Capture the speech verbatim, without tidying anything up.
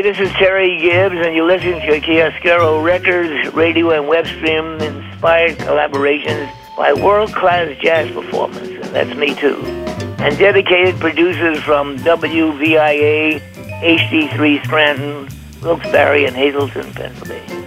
Hey, this is Terry Gibbs, and you're listening to Chiaroscuro Records, radio and web stream inspired collaborations by world-class jazz performers, and that's me too. And dedicated producers from W V I A, H D three Scranton, Wilkes-Barre, and Hazleton, Pennsylvania.